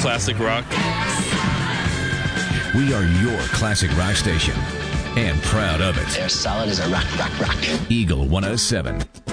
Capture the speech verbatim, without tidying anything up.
classic rock. We are your classic rock station, and proud of it. They're solid as a rock, rock, rock. Eagle one oh seven.